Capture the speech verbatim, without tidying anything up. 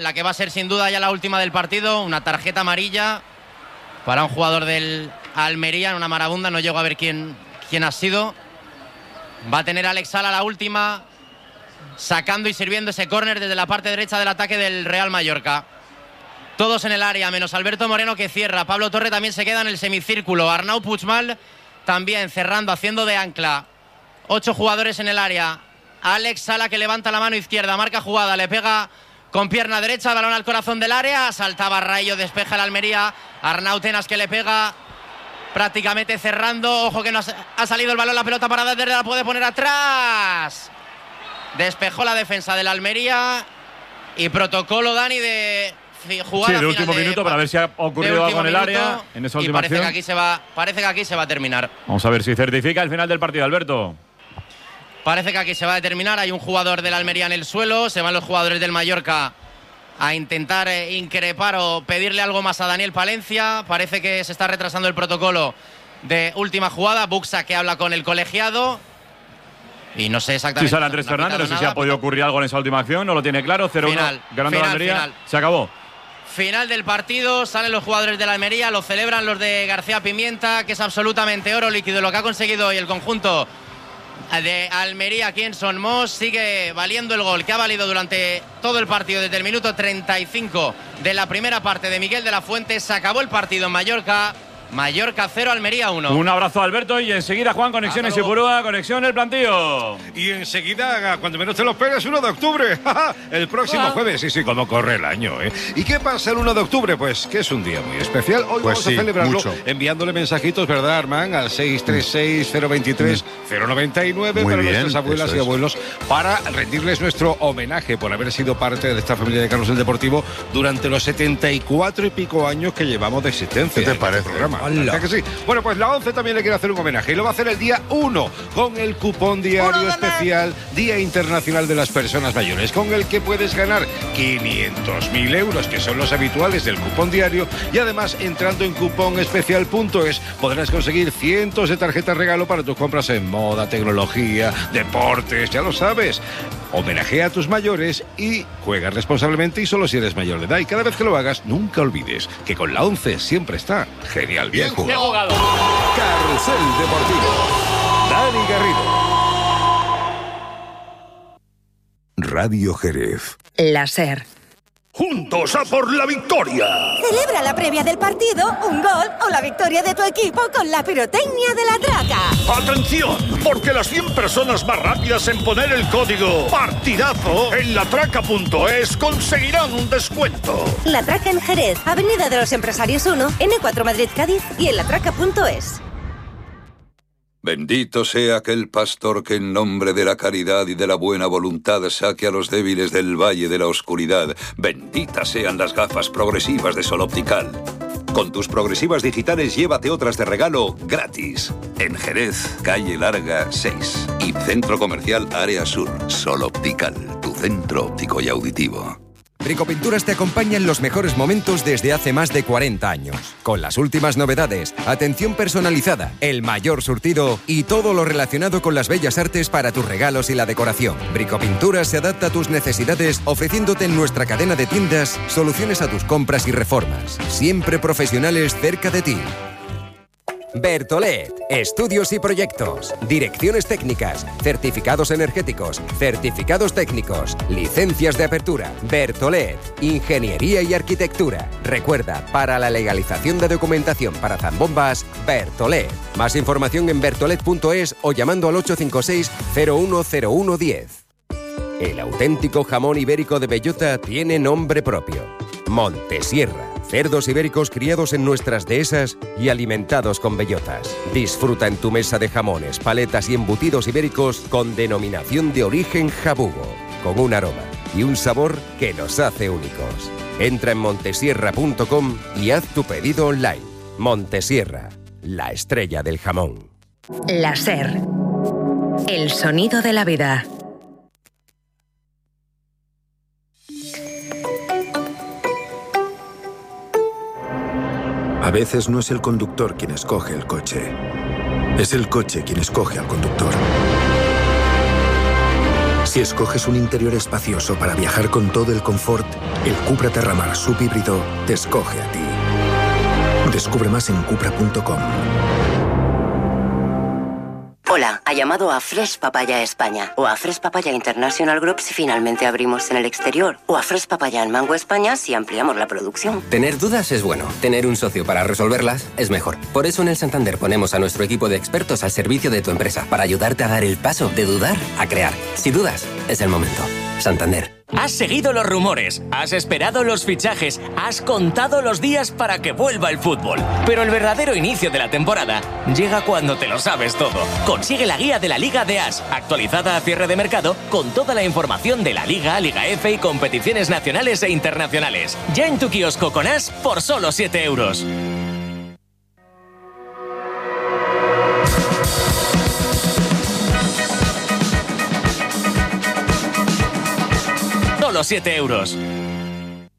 La que va a ser sin duda ya la última del partido, una tarjeta amarilla para un jugador del Almería en una marabunda, no llego a ver quién, quién ha sido. Va a tener Alex Sala la última, sacando y sirviendo ese córner desde la parte derecha del ataque del Real Mallorca. Todos en el área, menos Alberto Moreno, que cierra. Pablo Torre también se queda en el semicírculo. Arnau Puigmal también cerrando, haciendo de ancla. Ocho jugadores en el área. Alex Sala, que levanta la mano izquierda, marca jugada, le pega con pierna derecha, balón al corazón del área, saltaba Rayo, despeja el Almería. Arnau Tenas, que le pega prácticamente cerrando. Ojo que no ha salido el balón, la pelota parada desde la puede poner atrás. Despejó la defensa del Almería. Y protocolo, Dani, de jugada. Sí, de último de, minuto para ver si ha ocurrido algo en el área en esa última y parece acción. que aquí se va, parece que aquí se va a terminar. Vamos a ver si certifica el final del partido, Alberto. Parece que aquí se va a determinar. Hay un jugador del Almería en el suelo. Se van los jugadores del Mallorca a intentar eh, increpar o pedirle algo más a Daniel Palencia. Parece que se está retrasando el protocolo de última jugada. Buxa, que habla con el colegiado. Y no sé exactamente. Si sale Andrés no Fernández, no sé nada, si ha podido ocurrir algo en esa última acción. No lo tiene claro. cero uno ganando la Almería. Final. Se acabó. Final del partido. Salen los jugadores de la Almería. Lo celebran los de García Pimienta, que es absolutamente oro líquido lo que ha conseguido hoy el conjunto de Almería aquí en Son Mos. Sigue valiendo el gol que ha valido durante todo el partido desde el minuto treinta y cinco de la primera parte de Miguel de la Fuente. Se acabó el partido en Mallorca. Mallorca cero, Almería uno. Un abrazo, Alberto, y enseguida Juan, Conexiones y Purúa, conexión el plantío. Y enseguida, cuando menos te lo esperes, uno de octubre. El próximo ah. jueves, sí, sí, como corre el año, ¿eh? ¿Y qué pasa el uno de octubre? Pues que es un día muy especial. Hoy pues vamos sí, a celebrarlo mucho. enviándole mensajitos, ¿verdad, Armán? Al seis tres seis, cero dos tres, cero nueve nueve muy para bien, nuestras abuelas y abuelos, para rendirles nuestro homenaje por haber sido parte de esta familia de Carlos el Deportivo durante los setenta y cuatro y pico años que llevamos de existencia. ¿Qué te parece? Este programa. ¿Verdad que sí? Bueno, pues la ONCE también le quiere hacer un homenaje y lo va a hacer el día uno con el cupón diario especial Día Internacional de las Personas Mayores, con el que puedes ganar quinientos mil euros, que son los habituales del cupón diario, y además entrando en cupón especial punto es podrás conseguir cientos de tarjetas regalo para tus compras en moda, tecnología, deportes, ya lo sabes. Homenajea a tus mayores y juega responsablemente y solo si eres mayor de edad. Y cada vez que lo hagas, nunca olvides que con la ONCE siempre está genial. Bien jugado. Carrusel Deportivo. Dani Garrido. Radio Jerez. La SER. ¡Juntos a por la victoria! Celebra la previa del partido, un gol o la victoria de tu equipo con la pirotecnia de La Traca. ¡Atención! Porque las cien personas más rápidas en poner el código partidazo en latraca punto es conseguirán un descuento. La Traca en Jerez, Avenida de los Empresarios uno, ene cuatro Madrid Cádiz y en latraca punto es. Bendito sea aquel pastor que en nombre de la caridad y de la buena voluntad saque a los débiles del valle de la oscuridad. Benditas sean las gafas progresivas de Sol Optical. Con tus progresivas digitales llévate otras de regalo gratis. En Jerez, calle Larga seis y Centro Comercial Área Sur. Sol Optical, tu centro óptico y auditivo. Bricopinturas te acompaña en los mejores momentos desde hace más de cuarenta años. Con las últimas novedades, atención personalizada, el mayor surtido y todo lo relacionado con las bellas artes para tus regalos y la decoración. Bricopinturas se adapta a tus necesidades ofreciéndote en nuestra cadena de tiendas soluciones a tus compras y reformas. Siempre profesionales cerca de ti. Bertolet, estudios y proyectos, direcciones técnicas, certificados energéticos, certificados técnicos, licencias de apertura. Bertolet, ingeniería y arquitectura. Recuerda, para la legalización de documentación para zambombas, Bertolet. Más información en bertolet punto es o llamando al ocho cinco seis, cero uno cero uno diez. El auténtico jamón ibérico de bellota tiene nombre propio. Montesierra. Cerdos ibéricos criados en nuestras dehesas y alimentados con bellotas. Disfruta en tu mesa de jamones, paletas y embutidos ibéricos con denominación de origen jabugo, con un aroma y un sabor que nos hace únicos. Entra en montesierra punto com y haz tu pedido online. Montesierra, la estrella del jamón. La SER. El sonido de la vida. A veces no es el conductor quien escoge el coche. Es el coche quien escoge al conductor. Si escoges un interior espacioso para viajar con todo el confort, el Cupra Terramar subhíbrido te escoge a ti. Descubre más en cupra punto com. Hola, ha llamado a Fresh Papaya España o a Fresh Papaya International Group si finalmente abrimos en el exterior o a Fresh Papaya en Mango España si ampliamos la producción. Tener dudas es bueno, tener un socio para resolverlas es mejor. Por eso en el Santander ponemos a nuestro equipo de expertos al servicio de tu empresa para ayudarte a dar el paso de dudar a crear. Si dudas, es el momento. Santander. Has seguido los rumores, has esperado los fichajes, has contado los días para que vuelva el fútbol. Pero el verdadero inicio de la temporada llega cuando te lo sabes todo. Consigue la guía de la Liga de As, actualizada a cierre de mercado, con toda la información de la Liga, Liga F y competiciones nacionales e internacionales. Ya en tu kiosco con As por solo siete euros. Solo siete euros.